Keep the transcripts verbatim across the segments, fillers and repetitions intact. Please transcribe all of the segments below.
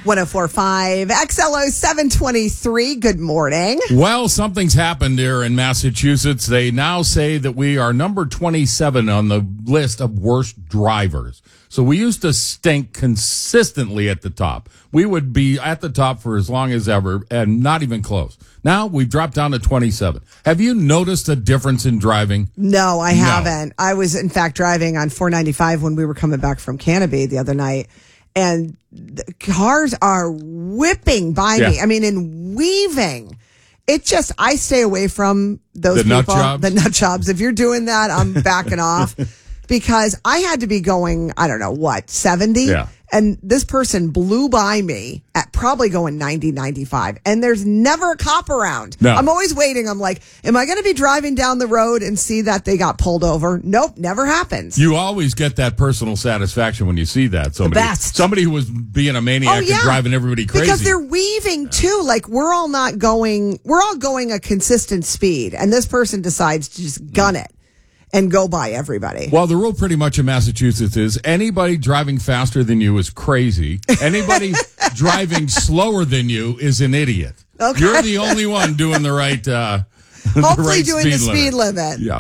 one oh four point five X L O seven twenty-three. Good morning. Well, something's happened here in Massachusetts. They now say that we are number twenty-seven on the list of worst drivers. So we used to stink consistently at the top. We would be at the top for as long as ever and not even close. Now we've dropped down to twenty-seven. Have you noticed a difference in driving? No, I No. haven't. I was, in fact, driving on four ninety-five when we were coming back from Canopy the other night, and the cars are whipping by Yeah. me. I mean, and weaving. It just, I stay away from those The people. nut jobs? The nut jobs. If you're doing that, I'm backing off. Because I had to be going, I don't know what, seventy? Yeah. And this person blew by me at probably going ninety, ninety-five. And there's never a cop around. No. I'm always waiting. I'm like, am I going to be driving down the road and see that they got pulled over? Nope, never happens. You always get that personal satisfaction when you see that. Somebody, best. somebody who was being a maniac Oh, yeah. and driving everybody crazy. Because they're weaving too. Like we're all not going, we're all going a consistent speed. And this person decides to just gun it and go by everybody. Well, the rule pretty much in Massachusetts is anybody driving faster than you is crazy. Anybody driving slower than you is an idiot. Okay. You're the only one doing the right uh the Hopefully right doing the speed limit. Yeah.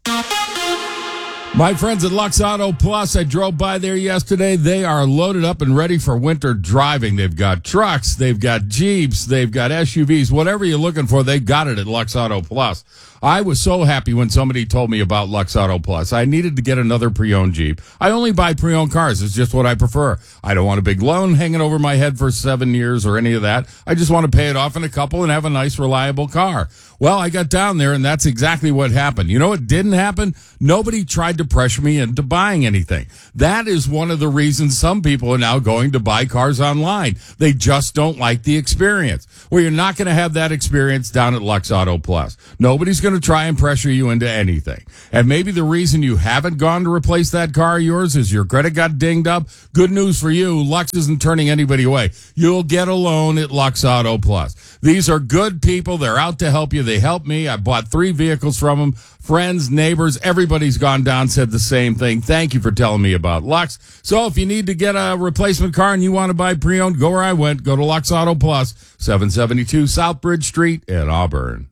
My friends at Lux Auto Plus, I drove by there yesterday. They are loaded up and ready for winter driving. They've got trucks, they've got Jeeps, they've got S U Vs, whatever you're looking for, they've got it at Lux Auto Plus. I was so happy when somebody told me about Lux Auto Plus. I needed to get another pre-owned Jeep. I only buy pre-owned cars. It's just what I prefer. I don't want a big loan hanging over my head for seven years or any of that. I just want to pay it off in a couple and have a nice, reliable car. Well, I got down there, and that's exactly what happened. You know what didn't happen? Nobody tried to pressure me into buying anything. That is one of the reasons some people are now going to buy cars online. They just don't like the experience. Well, you're not going to have that experience down at Lux Auto Plus. Nobody's going to try and pressure you into anything. And maybe the reason you haven't gone to replace that car of yours is your credit got dinged up. Good news for you, Lux isn't turning anybody away. You'll get a loan at Lux Auto Plus. These are good people. They're out to help you. They helped me. I bought three vehicles from them. Friends, neighbors, everybody's gone down, said the same thing. Thank you for telling me about Lux. So if you need to get a replacement car and you want to buy pre-owned, go where I went. Go to Lux Auto Plus, seven seventy-two Southbridge Street in Auburn.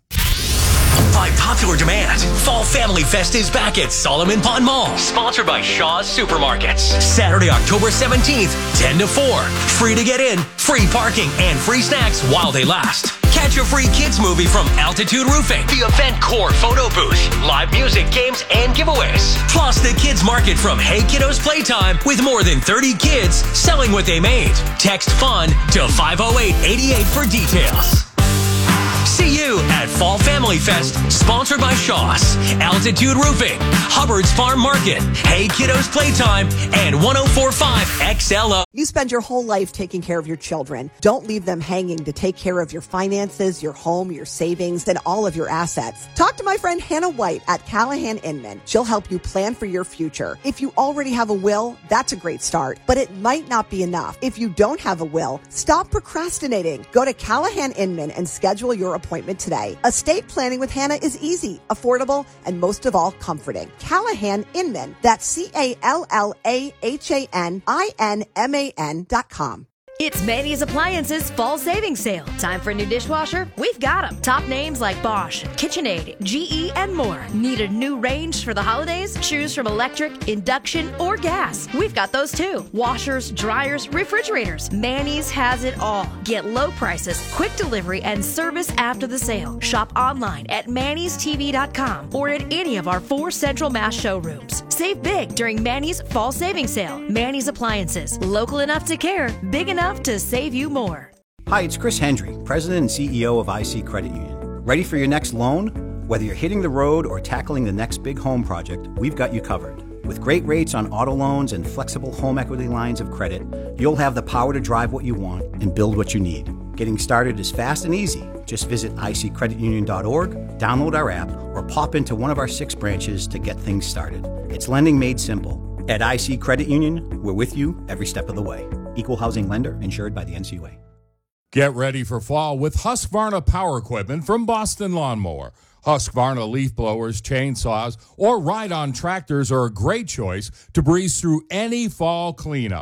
By popular demand, Fall Family Fest is back at Solomon Pond Mall, sponsored by Shaw's Supermarkets. Saturday, October seventeenth, ten to four. Free to get in, free parking, and free snacks while they last. Catch a free kids movie from Altitude Roofing, the Event Core photo booth, live music, games, and giveaways. Plus the kids market from Hey Kiddos Playtime with more than thirty kids selling what they made. Text FUN to five oh eight eight eight for details. See you at Fall Family Fest, sponsored by Shaw's, Altitude Roofing, Hubbard's Farm Market, Hey Kiddos Playtime, and one oh four point five X L O. You spend your whole life taking care of your children. Don't leave them hanging to take care of your finances, your home, your savings, and all of your assets. Talk to my friend Hannah White at Callahan Inman. She'll help you plan for your future. If you already have a will, that's a great start, but it might not be enough. If you don't have a will, stop procrastinating. Go to Callahan Inman and schedule your appointment today. Estate planning with Hannah is easy, affordable, and most of all, comforting. Callahan Inman. That's C A L L A H A N I N M A N dot com. It's Manny's Appliances Fall Savings Sale. Time for a new dishwasher? We've got them. Top names like Bosch, KitchenAid, G E, and more. Need a new range for the holidays? Choose from electric, induction, or gas. We've got those too. Washers, dryers, refrigerators. Manny's has it all. Get low prices, quick delivery, and service after the sale. Shop online at Manny's T V dot com or at any of our four Central Mass showrooms. Save big during Manny's Fall Savings Sale. Manny's Appliances. Local enough to care, big enough to save you more. Hi, it's Chris Hendry, President and C E O of I C Credit Union. Ready for your next loan? Whether you're hitting the road or tackling the next big home project, we've got you covered. With great rates on auto loans and flexible home equity lines of credit, you'll have the power to drive what you want and build what you need. Getting started is fast and easy. Just visit I C credit union dot org, download our app, or pop into one of our six branches to get things started. It's lending made simple. At I C Credit Union, we're with you every step of the way. Equal housing lender, insured by the N C U A. Get ready for fall with Husqvarna power equipment from Boston Lawnmower. Husqvarna leaf blowers, chainsaws, or ride-on tractors are a great choice to breeze through any fall cleanup.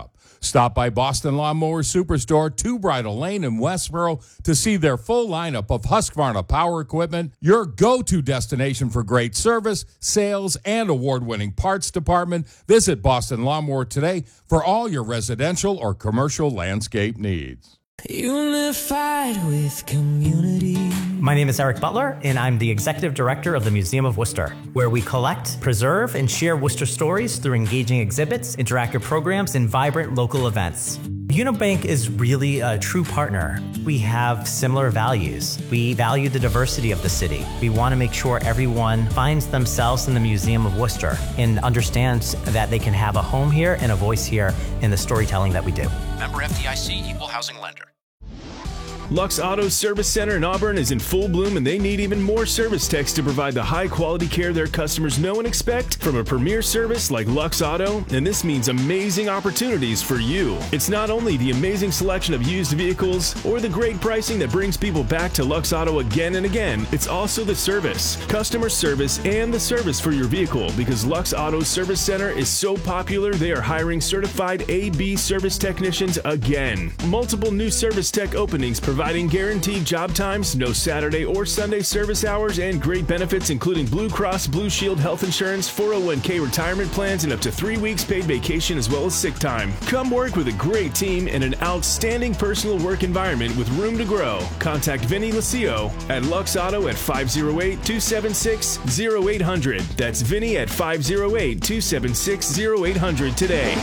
Stop by Boston Lawnmower Superstore, Two Bridle Lane in Westboro to see their full lineup of Husqvarna power equipment, your go-to destination for great service, sales, and award-winning parts department. Visit Boston Lawnmower today for all your residential or commercial landscape needs. Unified with community. My name is Eric Butler, and I'm the Executive Director of the Museum of Worcester, where we collect, preserve, and share Worcester stories through engaging exhibits, interactive programs, and vibrant local events. Unibank is really a true partner. We have similar values. We value the diversity of the city. We want to make sure everyone finds themselves in the Museum of Worcester and understands that they can have a home here and a voice here in the storytelling that we do. Member F D I C, Equal Housing Lender. Lux Auto Service Center in Auburn is in full bloom, and they need even more service techs to provide the high-quality care their customers know and expect from a premier service like Lux Auto, and this means amazing opportunities for you. It's not only the amazing selection of used vehicles or the great pricing that brings people back to Lux Auto again and again, it's also the service, customer service, and the service for your vehicle, because Lux Auto Service Center is so popular they are hiring certified A B service technicians again. Multiple new service tech openings providing guaranteed job times, no Saturday or Sunday service hours, and great benefits including Blue Cross Blue Shield health insurance, four oh one k retirement plans, and up to three weeks paid vacation as well as sick time. Come work with a great team in an outstanding personal work environment with room to grow. Contact Vinny Lucio at Lux Auto at five oh eight, two seven six, oh eight hundred. That's Vinny at five oh eight, two seven six, oh eight hundred today.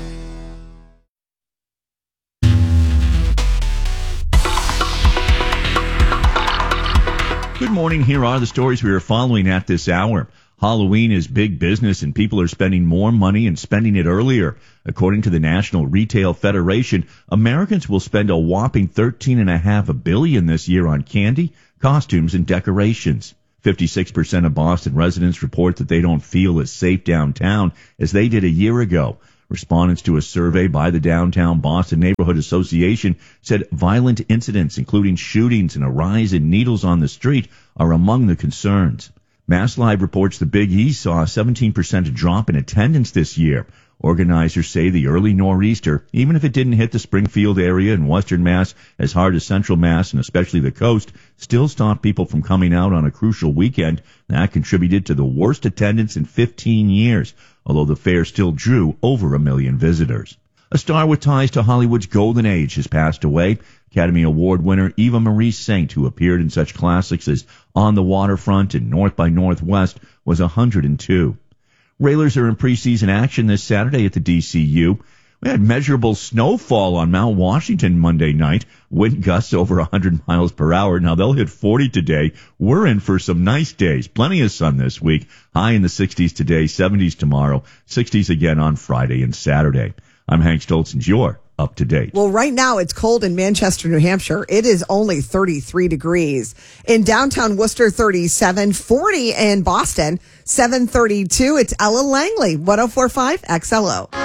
Good morning. Here are the stories we are following at this hour. Halloween is big business, and people are spending more money and spending it earlier. According to the National Retail Federation, Americans will spend a whopping thirteen point five billion dollars this year on candy, costumes, and decorations. fifty-six percent of Boston residents report that they don't feel as safe downtown as they did a year ago. Respondents to a survey by the Downtown Boston Neighborhood Association said violent incidents, including shootings and a rise in needles on the street, are among the concerns. Mass Live reports the Big East saw a seventeen percent drop in attendance this year. Organizers say the early nor'easter, even if it didn't hit the Springfield area and Western Mass as hard as Central Mass and especially the coast, still stopped people from coming out on a crucial weekend. That contributed to the worst attendance in fifteen years, although the fair still drew over a million visitors. A star with ties to Hollywood's golden age has passed away. Academy Award winner Eva Marie Saint, who appeared in such classics as On the Waterfront and North by Northwest, was one hundred two. Railers are in preseason action this Saturday at the D C U. We had measurable snowfall on Mount Washington Monday night, wind gusts over one hundred miles per hour. Now they'll hit forty today. We're in for some nice days. Plenty of sun this week. High in the sixties today, seventies tomorrow, sixties again on Friday and Saturday. I'm Hank Stoltz, and you're up to date. Well, right now it's cold in Manchester, New Hampshire. It is only thirty-three degrees. In downtown Worcester, thirty-seven, forty in Boston, seven thirty-two. It's Ella Langley, one oh four point five X L O.